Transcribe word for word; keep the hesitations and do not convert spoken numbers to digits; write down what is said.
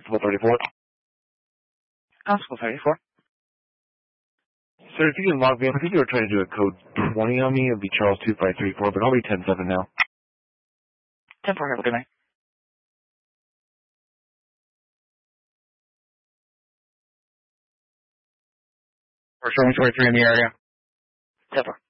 Constable thirty-four. Constable thirty-four. Sir, if you can log me up, I think you were trying to do a code twenty on me. It'll be Charles two five three four, but I'll be ten seven now. ten four, have a good night. We're showing twenty-three in the area. ten four.